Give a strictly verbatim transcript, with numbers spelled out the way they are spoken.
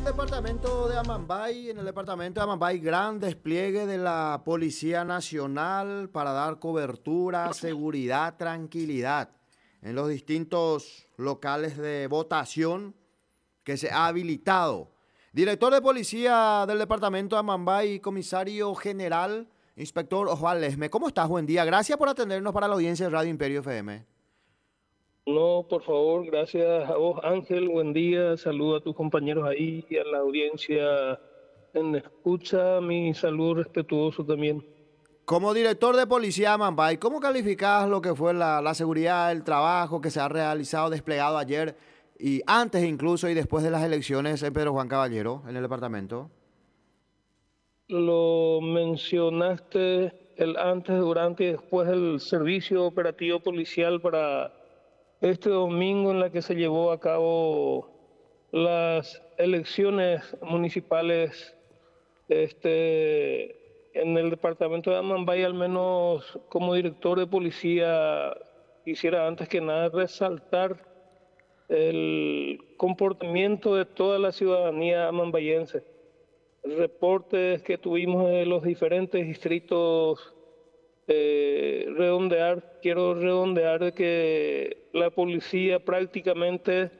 departamento de Amambay, en el departamento de Amambay, gran despliegue de la Policía Nacional para dar cobertura, seguridad, tranquilidad en los distintos locales de votación que se ha habilitado. Director de Policía del departamento de Amambay, comisario general, inspector Osvaldo Lesme. ¿Cómo estás? Buen día. Gracias por atendernos para la audiencia de Radio Imperio F M. No, por favor, gracias a vos, Ángel. Buen día. Saludo a tus compañeros ahí y a la audiencia en escucha. Mi saludo respetuoso también. Como director de Policía de Amambay, ¿cómo calificás lo que fue la, la seguridad, el trabajo que se ha realizado, desplegado ayer y antes incluso y después de las elecciones en Pedro Juan Caballero, en el departamento? Lo mencionaste el antes, durante y después del servicio operativo policial para este domingo en la que se llevó a cabo las elecciones municipales este, en el departamento de Amambay. Al menos como director de policía, quisiera antes que nada resaltar el comportamiento de toda la ciudadanía amambayense. Reportes que tuvimos de los diferentes distritos, eh, redondear, quiero redondear de que la policía prácticamente